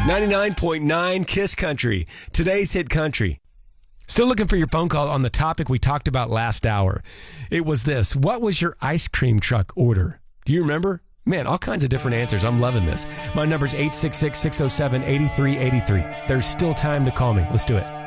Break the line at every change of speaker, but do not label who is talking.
99.9 Kiss Country, today's hit country. Still looking for your phone call on the topic we talked about last hour. It was this: what was your ice cream truck order? Do you remember? Man, all kinds of different answers. I'm loving this. My number's 866-607-8383. There's still time to call me. Let's do it.